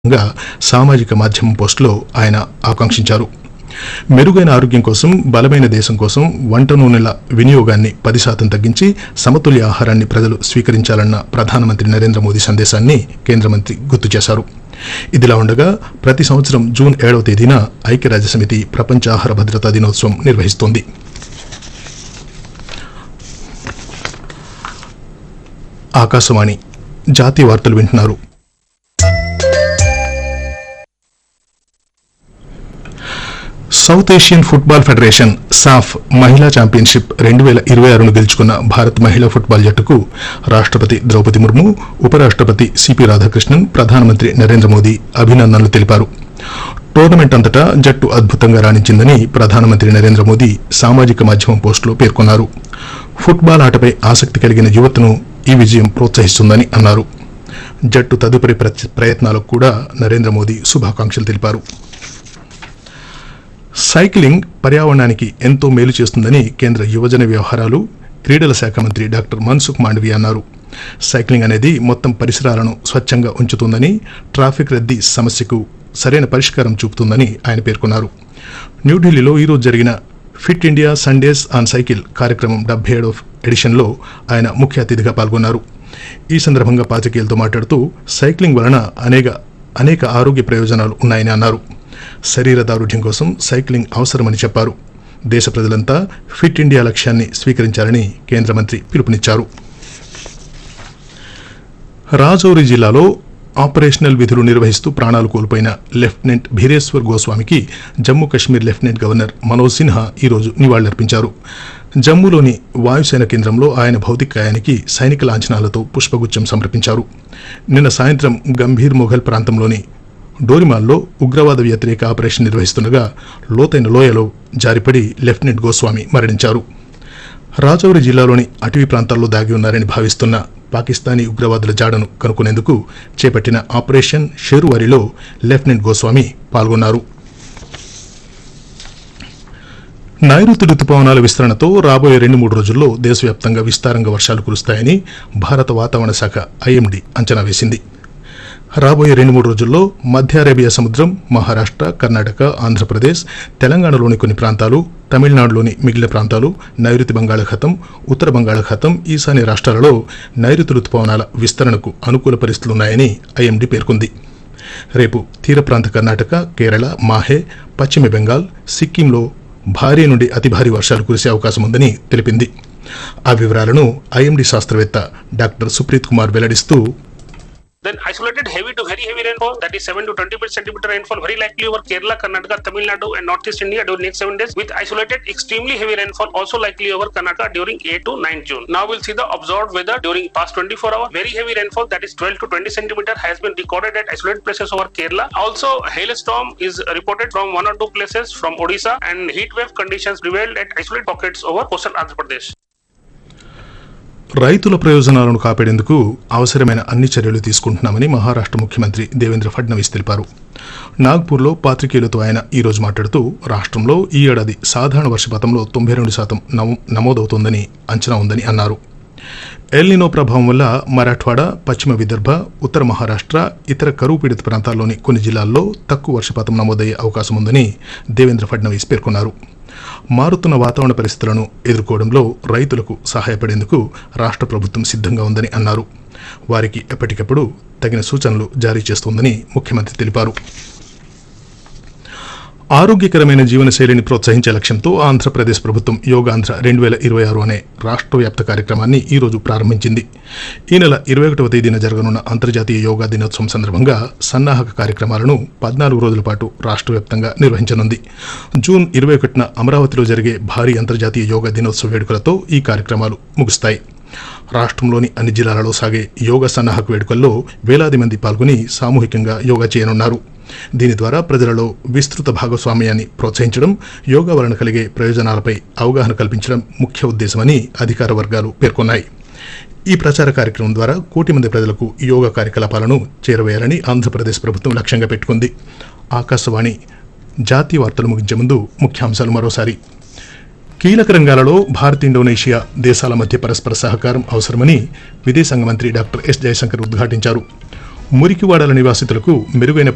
సామాజిక మాధ్యమం పోస్టులో ఆయన ఆకాంక్షించారు. మెరుగైన ఆరోగ్యం కోసం, బలమైన దేశం కోసం వంట నూనెల వినియోగాన్ని 10% తగ్గించి సమతుల్య ఆహారాన్ని ప్రజలు స్వీకరించాలన్న ప్రధానమంత్రి నరేంద్ర మోదీ సందేశాన్ని కేంద్ర మంత్రి గుర్తు చేశారు. ఇదిలా ఉండగా ప్రతి సంవత్సరం జూన్ 7వ తేదీన ఐక్యరాజ్యసమితి ప్రపంచ ఆహార భద్రతా దినోత్సవం నిర్వహిస్తోంది. ఆకాశవాణి జాతీయ వార్తలు వింటున్నారు. సౌత్ ఏషియన్ ఫుట్బాల్ ఫెడరేషన్ సాఫ్ మహిళా ఛాంపియన్షిప్ 2026ను గెలుచుకున్న భారత్ మహిళా ఫుట్బాల్ జట్టుకు రాష్ట్రపతి ద్రౌపది ముర్ము, ఉపరాష్ట్రపతి సిపి రాధాకృష్ణన్, ప్రధానమంత్రి నరేంద్ర మోదీ అభినందనలు తెలిపారు. టోర్నమెంట్ అంతటా జట్టు అద్భుతంగా రాణించిందని ప్రధానమంత్రి నరేంద్ర మోదీ సామాజిక మాధ్యమం పోస్టులో పేర్కొన్నారు. ఫుట్బాల్ ఆటపై ఆసక్తి కలిగిన యువతను ఈ విజయం ప్రోత్సహిస్తుందని అన్నారు. జట్టు తదుపరి ప్రయత్నాలకు కూడా నరేంద్ర మోదీ శుభాకాంక్షలు తెలిపారు. సైక్లింగ్ పర్యావరణానికి ఎంతో మేలు చేస్తుందని కేంద్ర యువజన వ్యవహారాలు, క్రీడల శాఖ మంత్రి డాక్టర్ మన్సుఖ్ మాండవీయ అన్నారు. సైక్లింగ్ అనేది మొత్తం పరిసరాలను స్వచ్ఛంగా ఉంచుతుందని, ట్రాఫిక్ రద్దీ సమస్యకు సరైన పరిష్కారం చూపుతుందని ఆయన పేర్కొన్నారు. న్యూఢిల్లీలో ఈరోజు జరిగిన fit India Sundays on cycle కార్యక్రమం 77వ ఎడిషన్లో ఆయన ముఖ్య అతిథిగా పాల్గొన్నారు. ఈ సందర్భంగా పాత్రికేయులతో మాట్లాడుతూ సైక్లింగ్ వలన అనేక ఆరోగ్య ప్రయోజనాలు ఉన్నాయని అన్నారు. శరీర దారుఢ్యం కోసం సైక్లింగ్ అవసరమని చెప్పారు. దేశ ప్రజలంతా ఫిట్ ఇండియా లక్ష్యాన్ని స్వీకరించాలని కేంద్ర మంత్రి పిలుపునిచ్చారు. రాజౌరి జిల్లాలో ఆపరేషనల్ విధులు నిర్వహిస్తూ ప్రాణాలు కోల్పోయిన lieutenant భీరేశ్వర్ గోస్వామికి Jammu Kashmir lieutenant governor Manoj Sinha ఈరోజు నివాళులర్పించారు. జమ్మూలోని వాయుసేన కేంద్రంలో ఆయన భౌతికాయానికి సైనిక లాంఛనాలతో పుష్పగుచ్చం సమర్పించారు. నిన్న సాయంత్రం గంభీర్ మొఘల్ ప్రాంతంలోని డోరిమాల్లో ఉగ్రవాద వ్యతిరేక ఆపరేషన్ నిర్వహిస్తుండగా లోతైన లోయలో జారిపడి లెఫ్టినెంట్ గోస్వామి మరణించారు. రాజౌరి జిల్లాలోని అటవీ ప్రాంతాల్లో దాగి ఉన్నారని భావిస్తున్న పాకిస్తానీ ఉగ్రవాదుల జాడను కనుక్కునేందుకు చేపట్టిన ఆపరేషన్ షేరువారిలో లెఫ్టినెంట్ గోస్వామి పాల్గొన్నారు. నైరుతి రుతుపవనాల విస్తరణతో రాబోయే 2-3 రోజుల్లో దేశవ్యాప్తంగా విస్తారంగా వర్షాలు కురుస్తాయని భారత వాతావరణ శాఖ ఐఎండీ అంచనా వేసింది. రాబోయే 2-3 రోజుల్లో మధ్య అరేబియా సముద్రం, మహారాష్ట్ర, కర్ణాటక, ఆంధ్రప్రదేశ్, తెలంగాణలోని కొన్ని ప్రాంతాలు, తమిళనాడులోని మిగిలిన ప్రాంతాలు, నైరుతి బంగాళాఖాతం, ఉత్తర బంగాళాఖాతం, ఈశాన్య రాష్ట్రాలలో నైరుతి రుతుపవనాల విస్తరణకు అనుకూల పరిస్థితులున్నాయని ఐఎండీ పేర్కొంది. రేపు తీర ప్రాంత కర్ణాటక, కేరళ, మాహే, పశ్చిమ బెంగాల్, సిక్కింలో భారీ నుండి అతి భారీ వర్షాలు కురిసే అవకాశం ఉందని తెలిపింది. ఆ వివరాలను ఐఎండీ శాస్త్రవేత్త doctor Supreet Kumar వెల్లడిస్తూ, Then isolated heavy to very heavy rainfall, that is 7 to 20 centimeter rainfall, very likely over Kerala, Karnataka, Tamil Nadu and Northeast India during next 7 days, with isolated extremely heavy rainfall also likely over Karnataka during 8 to 9 June. Now we'll see the observed weather during past 24 hours. Very heavy rainfall, that is 12 to 20 centimeter, has been recorded at isolated places over Kerala. Also, hailstorm is reported from 1 or 2 places from Odisha, and heat wave conditions prevailed at isolated pockets over coastal Andhra Pradesh. రైతుల ప్రయోజనాలను కాపాడేందుకు అవసరమైన అన్ని చర్యలు తీసుకుంటున్నామని మహారాష్ట్ర ముఖ్యమంత్రి దేవేంద్ర ఫడ్నవీస్ తెలిపారు. నాగ్పూర్లో పాత్రికేయులతో ఆయన ఈరోజు మాట్లాడుతూ రాష్ట్రంలో ఈ ఏడాది సాధారణ వర్షపాతంలో 92% నమోదవుతోందని అంచనా ఉందని అన్నారు. ఎల్నినో ప్రభావం వల్ల మరాఠ్వాడా, పశ్చిమ విదర్భ, ఉత్తర మహారాష్ట్ర, ఇతర కరువు పీడిత ప్రాంతాల్లోని కొన్ని జిల్లాల్లో తక్కువ వర్షపాతం నమోదయ్యే అవకాశం ఉందని దేవేంద్ర ఫడ్నవీస్ పేర్కొన్నారు. మారుతున్న వాతావరణ పరిస్థితులను ఎదుర్కోవడంలో రైతులకు సహాయపడేందుకు రాష్ట్ర ప్రభుత్వం సిద్ధంగా ఉందని అన్నారు. వారికి ఎప్పటికప్పుడు తగిన సూచనలు జారీ చేస్తోందని ముఖ్యమంత్రి తెలిపారు. ఆరోగ్యకరమైన జీవనశైలిని ప్రోత్సహించే లక్ష్యంతో ఆంధ్రప్రదేశ్ ప్రభుత్వం యోగాంధ్ర 2026 అనే రాష్ట్ర వ్యాప్త కార్యక్రమాన్ని ఈరోజు ప్రారంభించింది. ఈ నెల 21వ తేదీన జరగనున్న అంతర్జాతీయ యోగా దినోత్సవం సందర్భంగా సన్నాహక కార్యక్రమాలను 14 రోజుల పాటు రాష్ట్ర వ్యాప్తంగా నిర్వహించనుంది. జూన్ 21న అమరావతిలో జరిగే భారీ అంతర్జాతీయ యోగా దినోత్సవ వేడుకలతో ఈ కార్యక్రమాలు ముగుస్తాయి. రాష్ట్రంలోని అన్ని జిల్లాలలో సాగే యోగా సన్నాహక వేడుకల్లో వేలాది మంది పాల్గొని సామూహికంగా యోగా చేయనున్నారు. దీని ద్వారా ప్రజలలో విస్తృత భాగస్వామ్యాన్ని ప్రోత్సహించడం, యోగా వలన కలిగే ప్రయోజనాలపై అవగాహన కల్పించడం ముఖ్య ఉద్దేశమని అధికార వర్గాలు పేర్కొన్నాయి. ఈ ప్రచార కార్యక్రమం ద్వారా 1 కోటి మంది ప్రజలకు యోగా కార్యకలాపాలను చేరవేయాలని ఆంధ్రప్రదేశ్ ప్రభుత్వం లక్ష్యంగా పెట్టుకుంది. ఆకాశవాణి జాతీయ వార్తలు ముగించే ముందు ముఖ్యాంశాలు మరోసారి. కీలక రంగాలలో భారత్, ఇండోనేషియా దేశాల మధ్య పరస్పర సహకారం అవసరమని విదేశాంగ మంత్రి డాక్టర్ ఎస్ జయశంకర్ ఉద్ఘాటించారు. మురికివాడల నివాసితులకు మెరుగైన